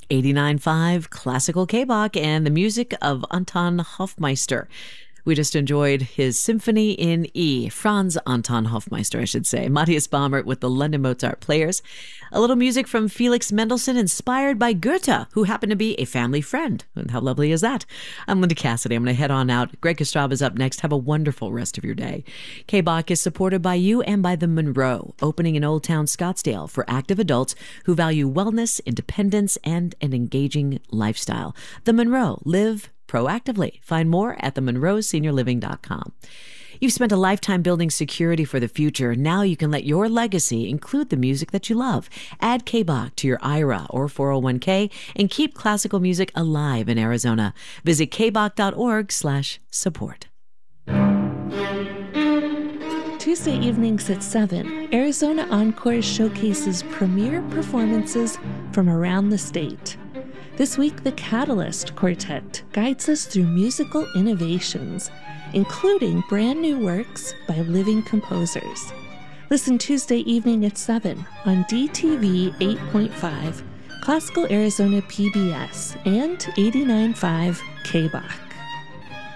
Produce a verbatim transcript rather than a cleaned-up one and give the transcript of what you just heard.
eighty-nine point five Classical K-Bach and the music of Anton Hofmeister. We just enjoyed his Symphony in E, Franz Anton Hofmeister, I should say. Matthias Baumert with the London Mozart Players. A little music from Felix Mendelssohn, inspired by Goethe, who happened to be a family friend. And how lovely is that? I'm Linda Cassidy. I'm going to head on out. Greg Kostrava is up next. Have a wonderful rest of your day. K-Bach is supported by you and by the Monroe, opening in Old Town Scottsdale for active adults who value wellness, independence, and an engaging lifestyle. The Monroe. Live proactively. Find more at the monroe senior living dot com. You've spent a lifetime building security for the future. Now you can let your legacy include the music that you love. Add K-Bach to your I R A or four oh one k and keep classical music alive in Arizona. Visit k bach dot org slash support. Tuesday evenings at seven, Arizona Encore showcases premier performances from around the state. This week, the Catalyst Quartet guides us through musical innovations, including brand new works by living composers. Listen Tuesday evening at seven on D T V eight point five, Classical Arizona P B S, and eighty-nine point five K-Bach.